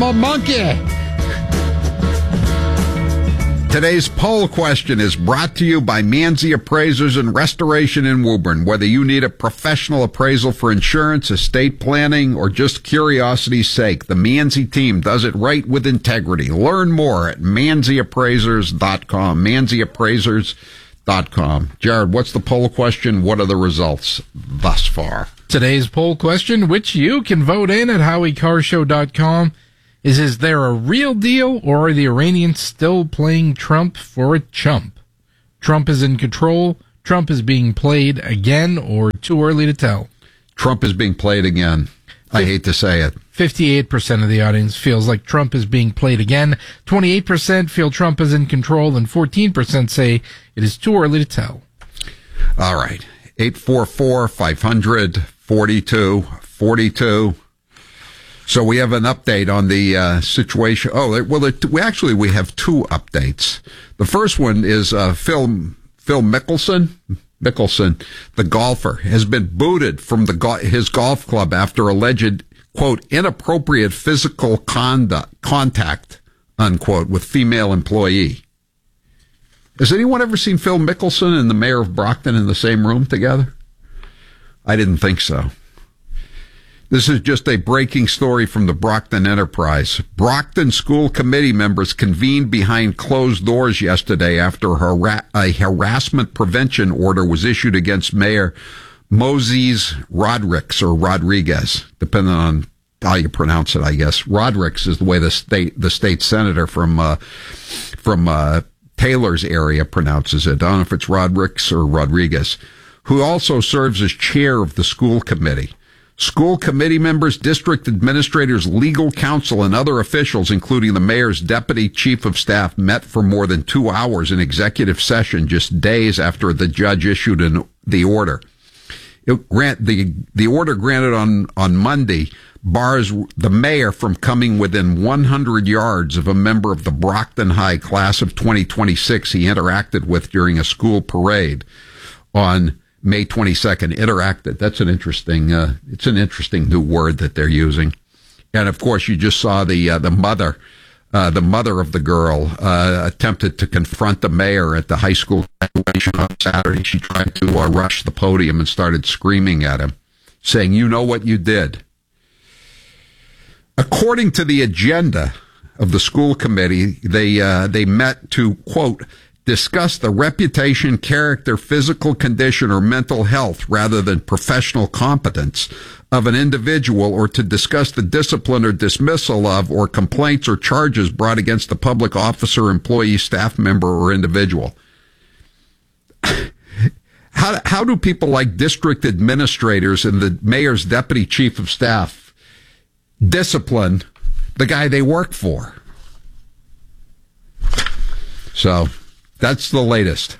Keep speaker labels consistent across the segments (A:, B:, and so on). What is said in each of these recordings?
A: I'm a monkey. Today's poll question is brought to you by Manzi Appraisers and Restoration in Woburn. Whether you need a professional appraisal for insurance, estate planning, or just curiosity's sake, the Manzi team does it right with integrity. Learn more at manziappraisers.com. manziappraisers.com. Jared, what's the poll question? What are the results thus far?
B: Today's poll question, which you can vote in at HowieCarShow.com, is there a real deal, or are the Iranians still playing Trump for a chump? Trump is in control, Trump is being played again, or too early to tell?
A: Trump is being played again. I hate to say it.
B: 58% of the audience feels like Trump is being played again. 28% feel Trump is in control, and 14% say it is too early to tell.
A: All right. 844-500-4242. So we have an update on the situation. Oh, well, we have two updates. The first one is Phil Mickelson, the golfer, has been booted from his golf club after alleged, quote, inappropriate physical contact, unquote, with female employee. Has anyone ever seen Phil Mickelson and the mayor of Brockton in the same room together? I didn't think so. This is just a breaking story from the Brockton Enterprise. Brockton school committee members convened behind closed doors yesterday after a harassment prevention order was issued against Mayor Moses Rodriguez, depending on how you pronounce it, I guess. Rodriguez is the way the state senator from Taylor's area pronounces it. I don't know if it's Rodriguez or Rodriguez, who also serves as chair of the school committee. School committee members, district administrators, legal counsel, and other officials, including the mayor's deputy chief of staff, met for more than 2 hours in executive session just days after the judge issued the order. The order granted on Monday bars the mayor from coming within 100 yards of a member of the Brockton High class of 2026 he interacted with during a school parade on May 22nd. Interacted. That's an interesting, it's an interesting new word that they're using. And of course, you just saw the mother of the girl, attempted to confront the mayor at the high school graduation on Saturday. She tried to rush the podium and started screaming at him, saying, "You know what you did." According to the agenda of the school committee, they met to, quote, discuss the reputation, character, physical condition, or mental health rather than professional competence of an individual, or to discuss the discipline or dismissal of or complaints or charges brought against the public officer, employee, staff member, or individual. How do people like district administrators and the mayor's deputy chief of staff discipline the guy they work for? So that's the latest.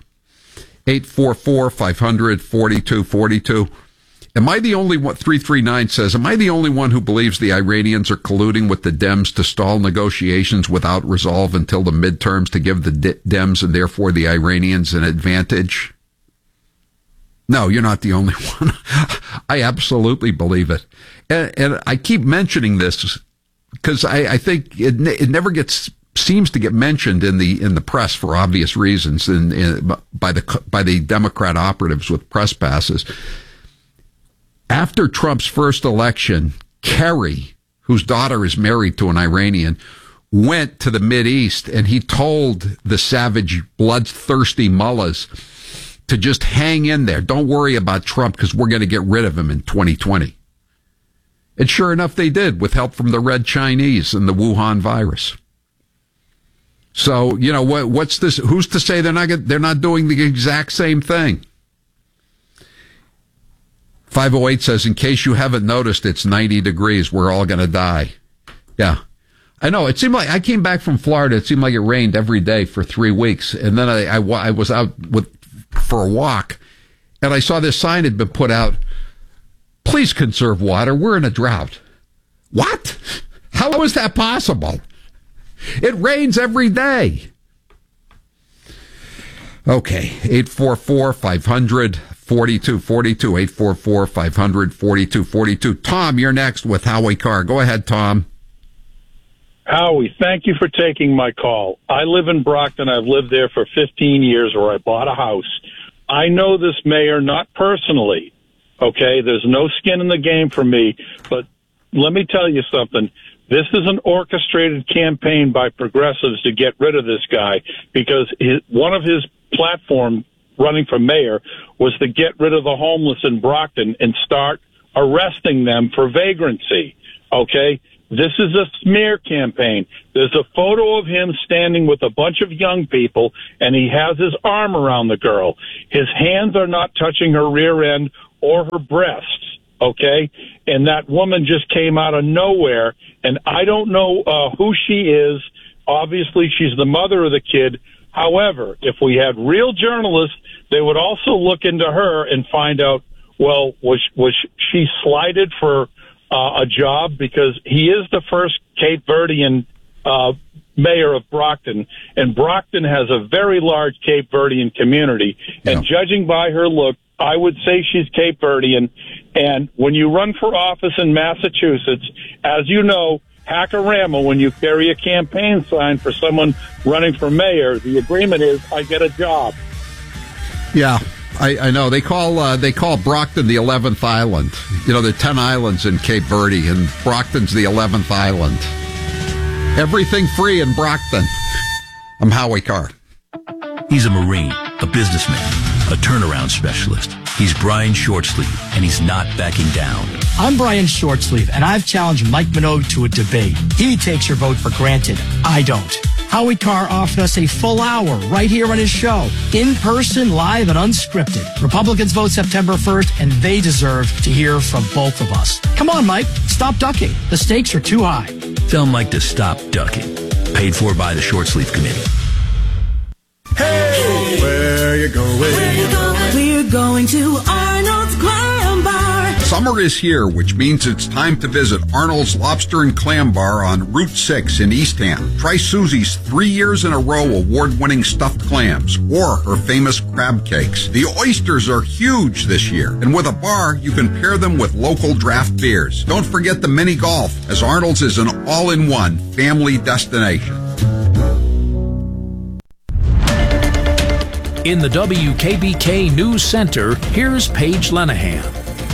A: 844-500-4242. Am I the only one? 339 says, am I the only one who believes the Iranians are colluding with the Dems to stall negotiations without resolve until the midterms to give the Dems and therefore the Iranians an advantage? No, you're not the only one. I absolutely believe it. And I keep mentioning this because I think it never seems to get mentioned in the press for obvious reasons by the Democrat operatives with press passes. After Trump's first election, Kerry, whose daughter is married to an Iranian, went to the Mideast and he told the savage, bloodthirsty mullahs to just hang in there. Don't worry about Trump because we're going to get rid of him in 2020. And sure enough, they did, with help from the Red Chinese and the Wuhan virus. So, you know, what's this? Who's to say they're not doing the exact same thing? 508 says, in case you haven't noticed, it's 90 degrees. We're all going to die. Yeah. I know. It seemed like I came back from Florida. It seemed like it rained every day for 3 weeks. And then I was out for a walk, and I saw this sign had been put out. Please conserve water. We're in a drought. What? How is that possible? It rains every day. Okay. 844-500-4242. 844-500-4242. Tom, you're next with Howie Carr. Go ahead, Tom.
C: Howie, thank you for taking my call. I live in Brockton. I've lived there for 15 years, where I bought a house. I know this mayor not personally, okay? There's no skin in the game for me, but let me tell you something. This is an orchestrated campaign by progressives to get rid of this guy, because one of his platform running for mayor was to get rid of the homeless in Brockton and start arresting them for vagrancy, okay? This is a smear campaign. There's a photo of him standing with a bunch of young people, and he has his arm around the girl. His hands are not touching her rear end or her breasts, okay? And that woman just came out of nowhere, and I don't know who she is. Obviously, she's the mother of the kid. However, if we had real journalists, they would also look into her and find out, well, was she slighted for a job, because he is the first Cape Verdean mayor of Brockton, and Brockton has a very large Cape Verdean community. Yeah. And judging by her look, I would say she's Cape Verdean. And when you run for office in Massachusetts, as you know, hackarama, when you carry a campaign sign for someone running for mayor, the agreement is, I get a job.
A: Yeah. I know they call Brockton the 11th island. You know, there are 10 islands in Cape Verde, and Brockton's the 11th island. Everything free in Brockton. I'm Howie Carr.
D: He's a Marine, a businessman, a turnaround specialist. He's Brian Shortsleeve, and he's not backing down.
E: I'm Brian Shortsleeve, and I've challenged Mike Minogue to a debate. He takes your vote for granted. I don't. Howie Carr offered us a full hour right here on his show. In person, live, and unscripted. Republicans vote September 1st, and they deserve to hear from both of us. Come on, Mike. Stop ducking. The stakes are too high.
D: Tell Mike to stop ducking. Paid for by the Shortsleeve Committee.
F: Hey, where you going?
G: We're going to Arnold's Clam Bar.
A: Summer is here, which means it's time to visit Arnold's Lobster and Clam Bar on Route 6 in Eastham. Try Susie's 3 years in a row award-winning stuffed clams or her famous crab cakes. The oysters are huge this year, and with a bar, you can pair them with local draft beers. Don't forget the mini golf, as Arnold's is an all-in-one family destination.
H: In the WKBK News Center, here's Paige Lenahan.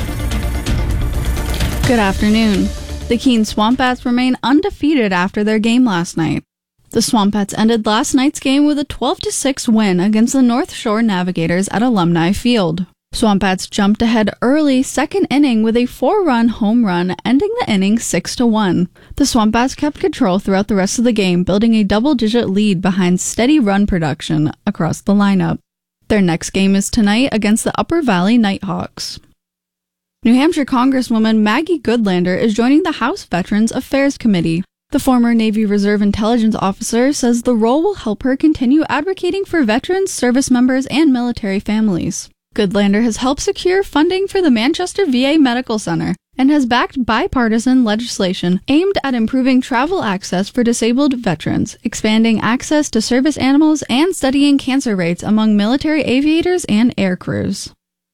I: Good afternoon. The Keene Swamp Bats remain undefeated after their game last night. The Swamp Bats ended last night's game with a 12-6 win against the North Shore Navigators at Alumni Field. Swamp Bats jumped ahead early second inning with a 4-run home run, ending the inning 6-1. The Swamp Bats kept control throughout the rest of the game, building a double-digit lead behind steady run production across the lineup. Their next game is tonight against the Upper Valley Nighthawks. New Hampshire Congresswoman Maggie Goodlander is joining the House Veterans Affairs Committee. The former Navy Reserve intelligence officer says the role will help her continue advocating for veterans, service members, and military families. Goodlander has helped secure funding for the Manchester VA Medical Center and has backed bipartisan legislation aimed at improving travel access for disabled veterans, expanding access to service animals, and studying cancer rates among military aviators and air crews.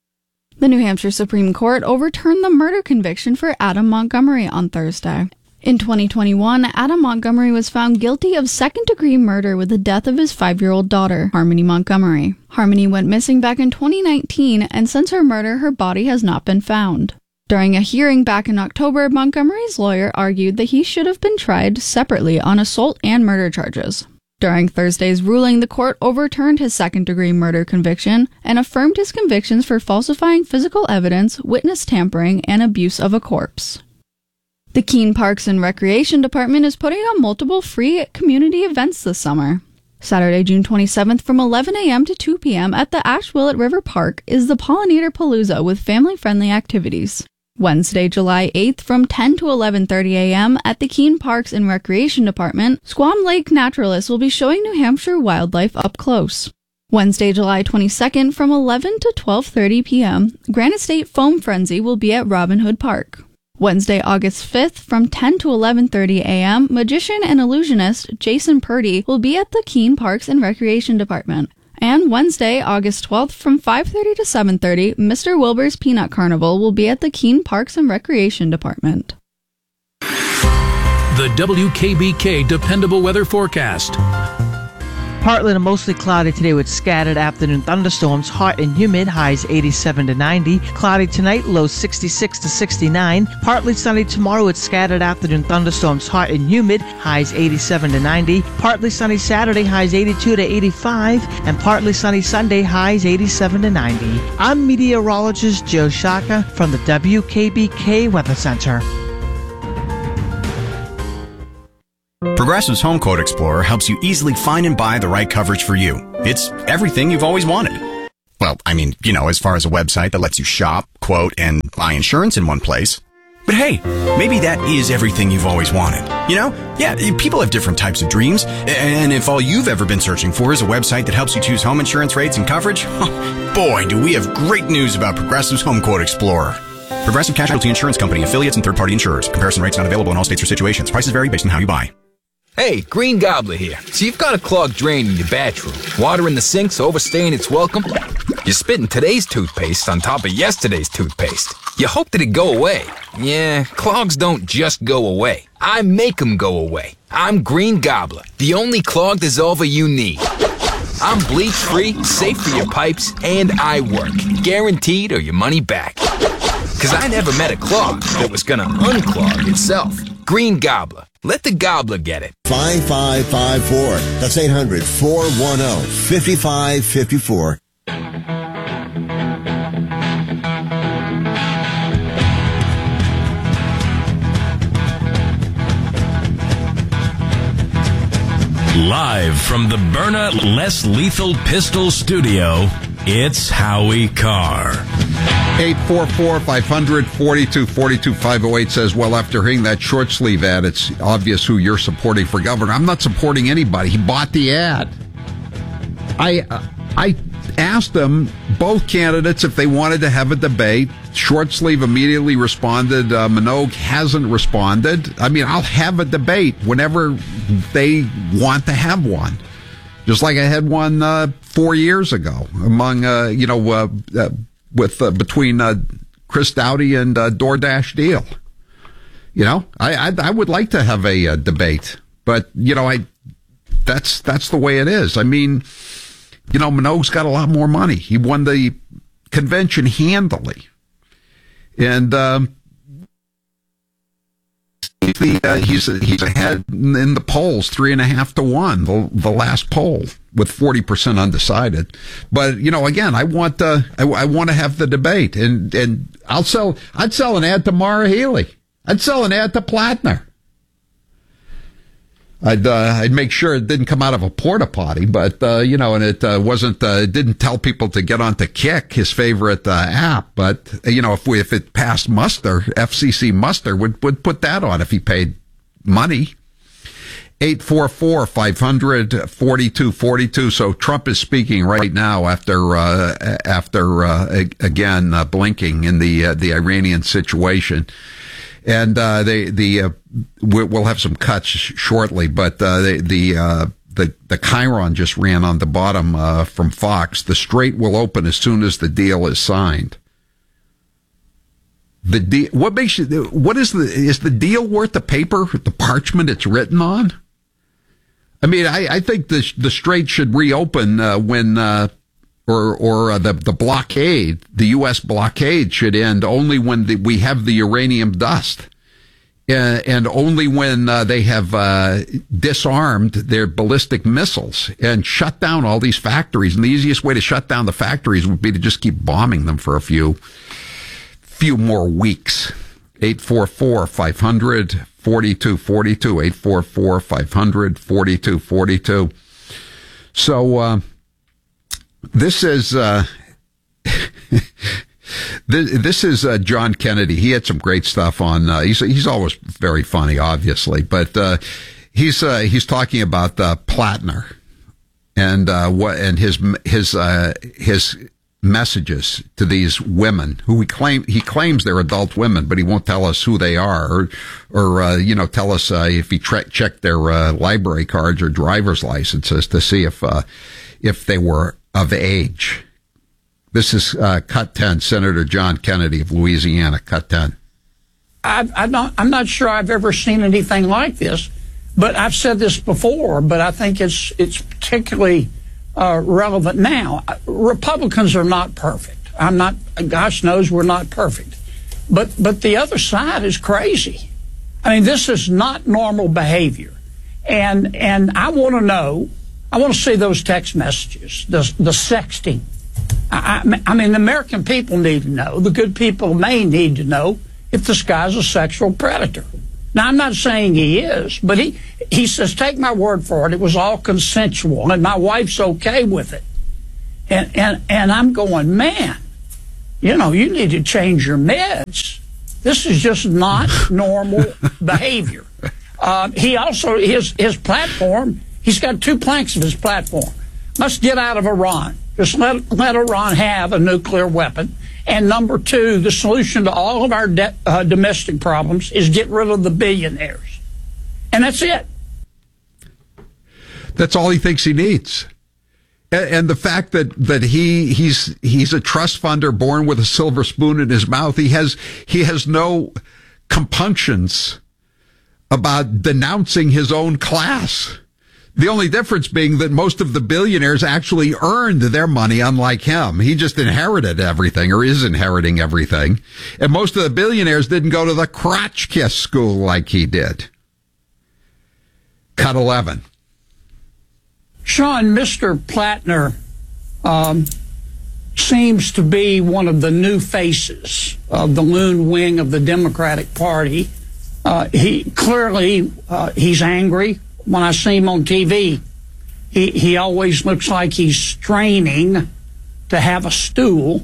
I: The New Hampshire Supreme Court overturned the murder conviction for Adam Montgomery on Thursday. In 2021, Adam Montgomery was found guilty of second-degree murder with the death of his 5-year-old daughter, Harmony Montgomery. Harmony went missing back in 2019, and since her murder, her body has not been found. During a hearing back in October, Montgomery's lawyer argued that he should have been tried separately on assault and murder charges. During Thursday's ruling, the court overturned his second-degree murder conviction and affirmed his convictions for falsifying physical evidence, witness tampering, and abuse of a corpse. The Keene Parks and Recreation Department is putting on multiple free community events this summer. Saturday, June 27th from 11 a.m. to 2 p.m. at the Ashwillet River Park is the Pollinator Palooza with family-friendly activities. Wednesday, July 8th from 10 to 11:30 a.m. at the Keene Parks and Recreation Department, Squam Lake naturalists will be showing New Hampshire wildlife up close. Wednesday, July 22nd from 11 to 12:30 p.m., Granite State Foam Frenzy will be at Robin Hood Park. Wednesday, August 5th from 10 to 11:30 a.m., magician and illusionist Jason Purdy will be at the Keene Parks and Recreation Department. And Wednesday, August 12th from 5:30 to 7:30, Mr. Wilbur's Peanut Carnival will be at the Keene Parks and Recreation Department.
H: The WKBK Dependable Weather Forecast.
F: Partly to mostly cloudy today with scattered afternoon thunderstorms, hot and humid, highs 87 to 90. Cloudy tonight, lows 66 to 69. Partly sunny tomorrow with scattered afternoon thunderstorms, hot and humid, highs 87 to 90. Partly sunny Saturday, highs 82 to 85. And partly sunny Sunday, highs 87 to 90. I'm meteorologist Joe Shaka from the WKBK Weather Center.
J: Progressive's Home Quote Explorer helps you easily find and buy the right coverage for you. It's everything you've always wanted. Well, I mean, as far as a website that lets you shop, quote, and buy insurance in one place. But hey, maybe that is everything you've always wanted. Yeah, people have different types of dreams. And if all you've ever been searching for is a website that helps you choose home insurance rates and coverage, boy, do we have great news about Progressive's Home Quote Explorer. Progressive Casualty Insurance Company, affiliates, and third-party insurers. Comparison rates not available in all states or situations. Prices vary based on how you buy.
K: Hey, Green Gobbler here. So you've got a clogged drain in your bathroom. Water in the sink's overstaying its welcome. You're spitting today's toothpaste on top of yesterday's toothpaste. You hope that it go away. Yeah, clogs don't just go away. I make them go away. I'm Green Gobbler, the only clog dissolver you need. I'm bleach-free, safe for your pipes, and I work. Guaranteed or your money back. Because I never met a clog that was gonna unclog itself. Green Gobbler. Let the gobbler get it.
L: 5554. That's 800-410-5554.
M: Live from the Byrna Less Lethal Pistol Studio, it's Howie Carr.
A: 844-500-4242-508 says, well, after hearing that short sleeve ad, it's obvious who you're supporting for governor. I'm not supporting anybody. He bought the ad. I asked them, both candidates, if they wanted to have a debate. Short sleeve immediately responded. Minogue hasn't responded. I mean, I'll have a debate whenever they want to have one. Just like I had one 4 years ago among, between Chris Doughty and DoorDash Deal. I would like to have a debate, but that's the way it is. I mean, Minogue's got a lot more money. He won the convention handily, and he's ahead in the polls 3.5 to 1, the last poll, with 40% undecided. But again, I want to have the debate, and I'd sell an ad to Maura Healey. I'd sell an ad to Platner. I'd make sure it didn't come out of a porta potty, but and it wasn't. It didn't tell people to get onto Kick, his favorite app. But if it passed muster, FCC muster would put that on if he paid money. 844-500-4242. So Trump is speaking right now after again blinking in the Iranian situation. And we'll have some cuts shortly, but the Chiron just ran on the bottom from Fox. The Strait will open as soon as the deal is signed. Is the deal worth the paper, the parchment it's written on? I mean, I think the Strait should reopen when the blockade, the U.S. blockade, should end only when we have the uranium dust, and only when they have disarmed their ballistic missiles and shut down all these factories. And the easiest way to shut down the factories would be to just keep bombing them for a few more weeks. 844-500-4242, 844-500-4242. So, this is this is John Kennedy. He had some great stuff on. He's always very funny, obviously, but he's talking about Platner and his messages to these women who he claims they're adult women, but he won't tell us who they are, or tell us if he checked their library cards or driver's licenses to see if they were of age. This is Cut 10, Senator John Kennedy of Louisiana. Cut 10.
N: I'm not sure I've ever seen anything like this. But I've said this before, but I think it's particularly relevant now. Republicans are not perfect. Gosh knows we're not perfect. But the other side is crazy. I mean, this is not normal behavior. And I want to know, I want to see those text messages, the sexting. I mean, the American people need to know, the good people may need to know if this guy's a sexual predator. Now, I'm not saying he is, but he says, take my word for it, it was all consensual, and my wife's okay with it. And I'm going, man, you need to change your meds. This is just not normal behavior. He also, his platform, he's got 2 planks of his platform. Let's get out of Iran. Just let Iran have a nuclear weapon. And number 2, the solution to all of our domestic problems is get rid of the billionaires. And that's it.
A: That's all he thinks he needs. And the fact that he's a trust funder born with a silver spoon in his mouth, he has no compunctions about denouncing his own class. The only difference being that most of the billionaires actually earned their money, unlike him. He just inherited everything, or is inheriting everything. And most of the billionaires didn't go to the crotch kiss school like he did. Cut 11.
N: Sean, Mr. Plattner seems to be one of the new faces of the loon wing of the Democratic Party. He's angry. When I see him on TV, he always looks like he's straining to have a stool.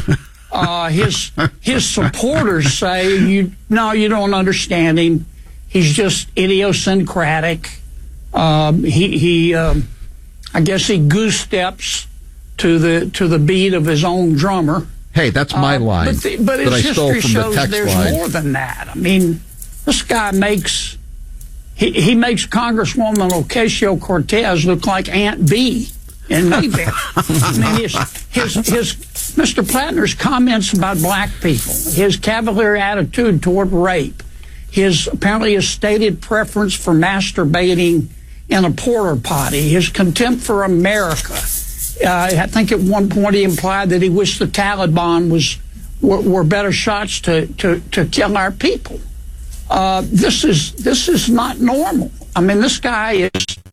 N: His supporters say, you don't understand him. He's just idiosyncratic. I guess he goose steps to the beat of his own drummer.
A: Hey, that's my line.
N: But his history shows there's more than that. I mean, this guy makes Congresswoman Ocasio-Cortez look like Aunt Bee in Mayberry. I mean, his Mr. Plattner's comments about black people, his cavalier attitude toward rape, his stated preference for masturbating in a porta potty, his contempt for America. I think at one point he implied that he wished the Taliban were better shots to kill our people. This is not normal. I mean, this guy is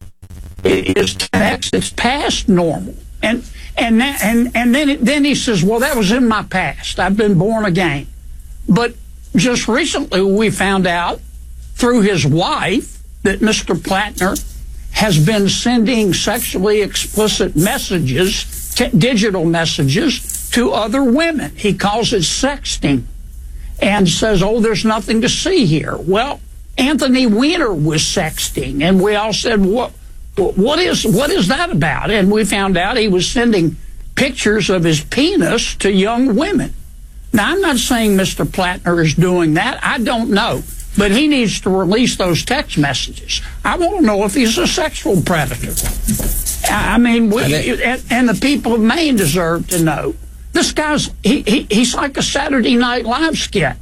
N: 10x. It's past normal. And then he says, well, that was in my past. I've been born again. But just recently we found out through his wife that Mr. Plattner has been sending sexually explicit messages, digital messages, to other women. He calls it sexting. And says, oh, there's nothing to see here. Well, Anthony Weiner was sexting, and we all said, what is that about? And we found out he was sending pictures of his penis to young women. Now, I'm not saying Mr. Plattner is doing that. I don't know. But he needs to release those text messages. I want to know if he's a sexual predator. I mean, and the people of Maine deserve to know. This guy's, he's like a Saturday Night Live skit.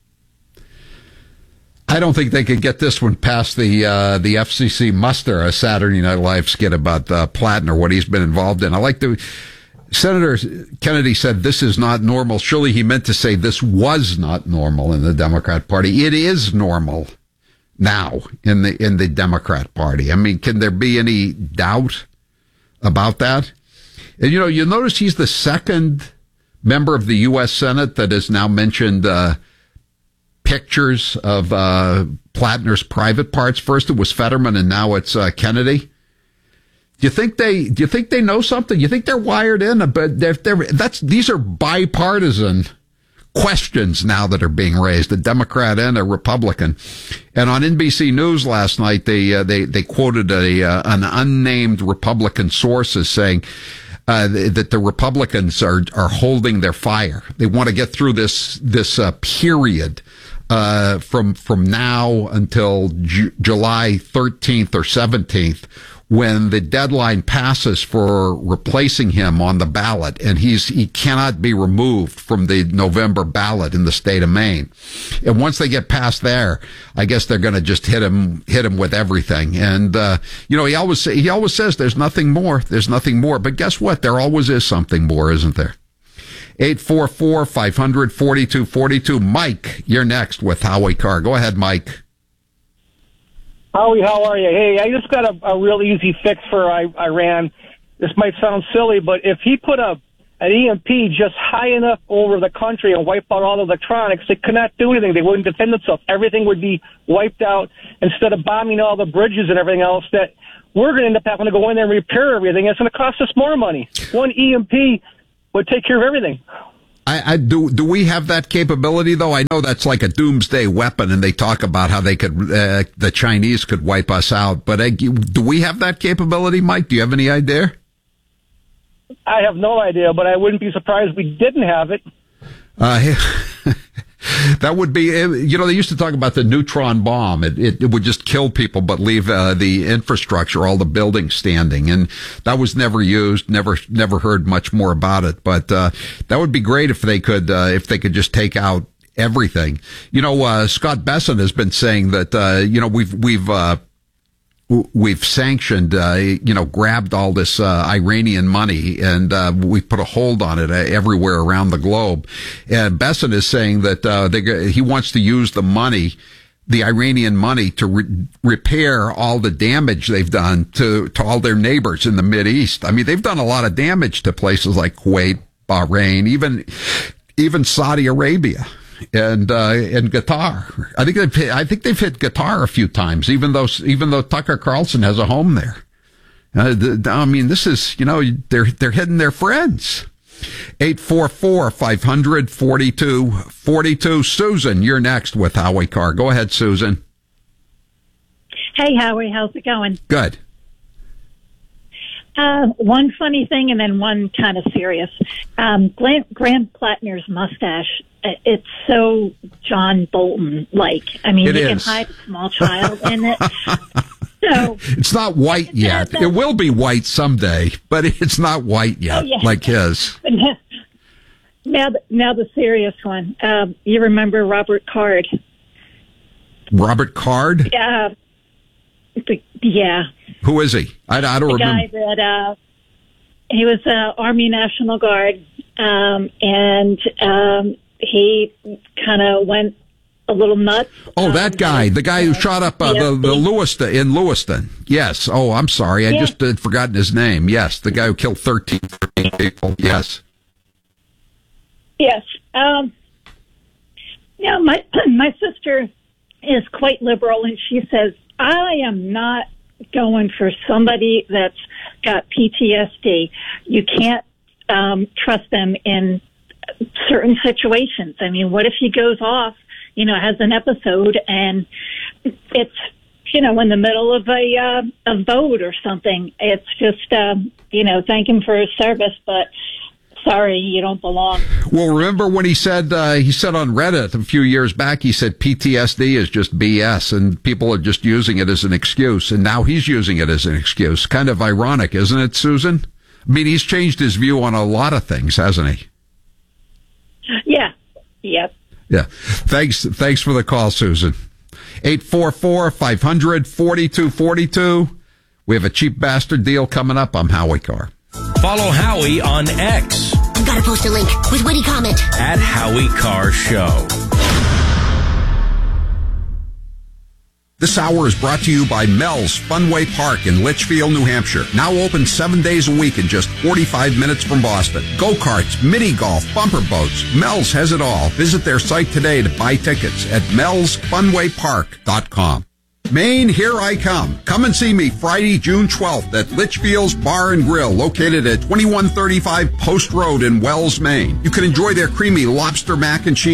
A: I don't think they could get this one past the FCC muster, a Saturday Night Live skit about Plattner, what he's been involved in. I like Senator Kennedy said this is not normal. Surely he meant to say this was not normal in the Democrat Party. It is normal now in the Democrat Party. I mean, can there be any doubt about that? And, you'll notice he's the second member of the U.S. Senate that has now mentioned pictures of Plattner's private parts. First it was Fetterman, and now it's Kennedy. Do you think they know something? You think they're wired in? But these are bipartisan questions now that are being raised, a Democrat and a Republican. And on NBC News last night, they quoted an unnamed Republican source as saying that the Republicans are holding their fire. They want to get through this period from now until July 13th or 17th, when the deadline passes for replacing him on the ballot, and he cannot be removed from the November ballot in the state of Maine. And once they get past there, I guess they're going to just hit him with everything. And he always says there's nothing more. There's nothing more. But guess what? There always is something more, isn't there? 844-500-4242. Mike, you're next with Howie Carr. Go ahead, Mike.
O: Howie, how are you? Hey, I just got a real easy fix for Iran. This might sound silly, but if he put an EMP just high enough over the country and wiped out all the electronics, they could not do anything. They wouldn't defend themselves. Everything would be wiped out. Instead of bombing all the bridges and everything else, that we're going to end up having to go in there and repair everything. It's going to cost us more money. One EMP would take care of everything.
A: Do we have that capability, though? I know that's like a doomsday weapon, and they talk about how they could, the Chinese could wipe us out. But do we have that capability, Mike? Do you have any idea?
O: I have no idea, but I wouldn't be surprised if we didn't have it.
A: That would be, they used to talk about the neutron bomb. It would just kill people, but leave the infrastructure, all the buildings standing. And that was never used. Never heard much more about it. But that would be great if they could just take out everything. Scott Besson has been saying that we've sanctioned, grabbed all this Iranian money, and we put a hold on it everywhere around the globe. And Besson is saying that he wants to use the money, the Iranian money, to repair all the damage they've done to all their neighbors in the Mideast. I mean, they've done a lot of damage to places like Kuwait, Bahrain, even Saudi Arabia. And Qatar. I think they've hit Qatar a few times, even though Tucker Carlson has a home there. This is, they're hitting their friends. 844-500-4242. Susan, you're next with Howie Carr. Go ahead, Susan.
P: Hey, Howie, how's it going?
A: Good.
P: One funny thing and then one kind of serious. Grant Plattner's mustache, it's so John Bolton-like. I mean, you can hide a small child in it. So
A: it's not white yet. It will be white someday, but it's not white yet, like his.
P: Now the serious one. You remember Robert Card?
A: Robert Card?
P: Yeah.
A: Who is he? I don't remember.
P: The guy that he was Army National Guard, and he kind of went a little nuts.
A: Oh, that guy, the guy who shot up the Lewiston. Yes. Oh, I'm sorry, I just had forgotten his name. Yes, the guy who killed 13 people. Yes.
P: Yes. My sister is quite liberal, and she says, I am not going for somebody that's got PTSD. You can't trust them in certain situations. I mean, what if he goes off, has an episode and it's, in the middle of a vote or something? It's just, thank him for his service, but sorry, you don't belong.
A: Well, remember when he said on Reddit a few years back, he said PTSD is just BS and people are just using it as an excuse. And now he's using it as an excuse. Kind of ironic, isn't it, Susan? I mean, he's changed his view on a lot of things, hasn't he?
P: Yeah. Yep.
A: Yeah. Thanks for the call, Susan. 844-500-4242. We have a cheap bastard deal coming up. I'm Howie Carr.
M: Follow Howie on X.
Q: I've got to post a link with witty comment.
M: At Howie Carr Show.
A: This hour is brought to you by Mel's Funway Park in Litchfield, New Hampshire. Now open 7 days a week in just 45 minutes from Boston. Go-karts, mini-golf, bumper boats. Mel's has it all. Visit their site today to buy tickets at melsfunwaypark.com. Maine, here I come. Come and see me Friday, June 12th at Litchfield's Bar and Grill, located at 2135 Post Road in Wells, Maine. You can enjoy their creamy lobster mac and cheese,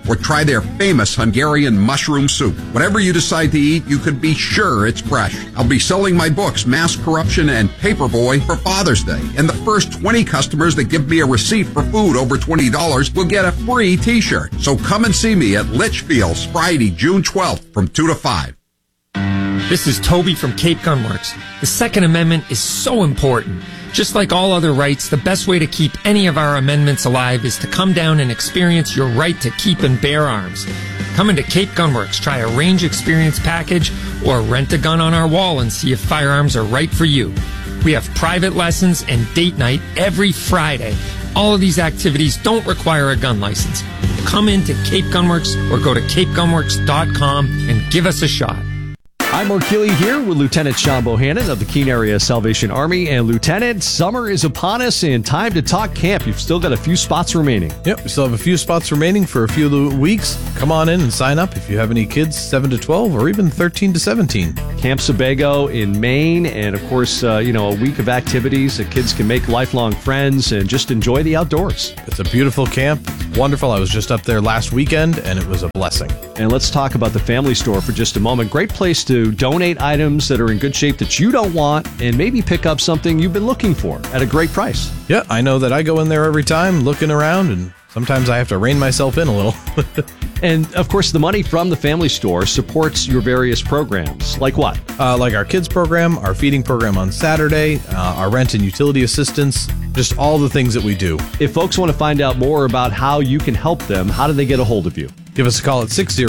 A: or try their famous Hungarian mushroom soup. Whatever you decide to eat, you could be sure it's fresh. I'll be selling my books, Mass Corruption and Paperboy, for Father's Day. And the first 20 customers that give me a receipt for food over $20 will get a free t-shirt. So come and see me at Litchfield's Friday, June 12th from 2 to 5.
R: This is Toby from Cape Gunworks. The Second Amendment is so important. Just like all other rights, the best way to keep any of our amendments alive is to come down and experience your right to keep and bear arms. Come into Cape Gunworks, try a range experience package, or rent a gun on our wall and see if firearms are right for you. We have private lessons and date night every Friday. All of these activities don't require a gun license. Come into Cape Gunworks or go to capegunworks.com and give us a shot.
S: I'm Mark Gilley here with Lieutenant Sean Bohannon of the Keene Area Salvation Army. And Lieutenant, summer is upon us and time to talk camp. You've still got a few spots remaining.
T: Yep, we still have a few spots remaining for a few weeks. Come on in and sign up if you have any kids 7 to 12 or even 13 to 17.
S: Camp Sebago in Maine, and of course, a week of activities that kids can make lifelong friends and just enjoy the outdoors.
T: It's a beautiful camp. It's wonderful. I was just up there last weekend and it was a blessing.
S: And let's talk about the family store for just a moment. Great place to donate items that are in good shape that you don't want and maybe pick up something you've been looking for at a great price.
T: Yeah, I know that I go in there every time looking around, and sometimes I have to rein myself in a little.
S: And of course, the money from the family store supports your various programs. Like what?
T: Like our kids program, our feeding program on Saturday, our rent and utility assistance, just all the things that we do.
S: If folks want to find out more about how you can help them, how do they get a hold of you?
T: Give us a call at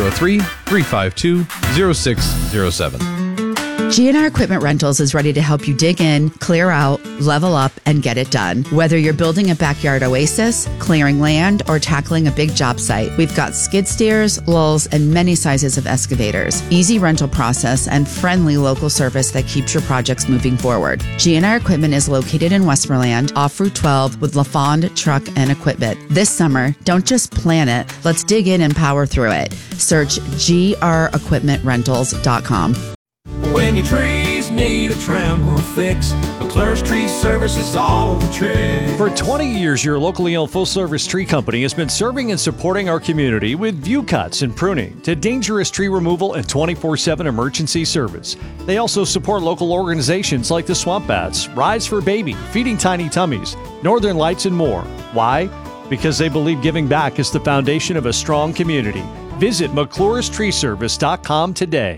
T: 603-352-0607.
U: GNR Equipment Rentals is ready to help you dig in, clear out, level up, and get it done. Whether you're building a backyard oasis, clearing land, or tackling a big job site, we've got skid steers, lulls, and many sizes of excavators. Easy rental process and friendly local service that keeps your projects moving forward. GNR Equipment is located in Westmoreland, off Route 12 with LaFond Truck and Equipment. This summer, don't just plan it, let's dig in and power through it. Search grequipmentrentals.com.
V: When your trees need a trim or fix, McClure's Tree Service is all the trick.
S: For 20 years, your locally owned full-service tree company has been serving and supporting our community with view cuts and pruning to dangerous tree removal and 24/7 emergency service. They also support local organizations like the Swamp Bats, Rides for Baby, Feeding Tiny Tummies, Northern Lights, and more. Why? Because they believe giving back is the foundation of a strong community. Visit McClure'sTreeService.com today.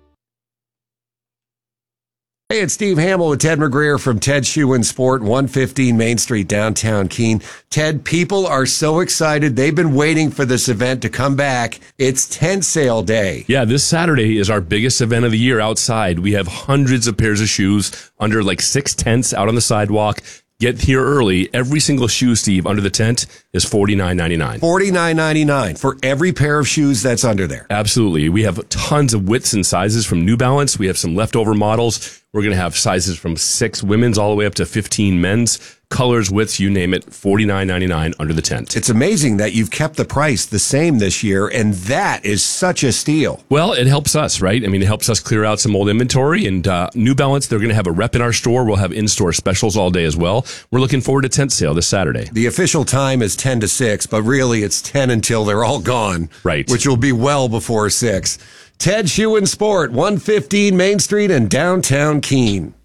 W: Hey, it's Steve Hamill with Ted McGreer from Ted Shoe and Sport, 115 Main Street, downtown Keene. Ted, people are so excited. They've been waiting for this event to come back. It's tent sale day.
X: Yeah, this Saturday is our biggest event of the year outside. We have hundreds of pairs of shoes under like 6 tents out on the sidewalk. Get here early. Every single shoe, Steve, under the tent is $49.99.
W: $49.99 for every pair of shoes that's under there.
X: Absolutely. We have tons of widths and sizes from New Balance. We have some leftover models. We're going to have sizes from 6 women's all the way up to 15 men's. Colors, widths, you name it, $49.99 under the tent.
W: It's amazing that you've kept the price the same this year, and that is such a steal.
X: Well, it helps us, right? I mean, it helps us clear out some old inventory. And New Balance, they're going to have a rep in our store. We'll have in-store specials all day as well. We're looking forward to tent sale this Saturday.
W: The official time is 10 to 6, but really it's 10 until they're all gone.
X: Right.
W: Which will be well before 6. Ted Shoe and Sport, 115 Main Street in downtown Keene.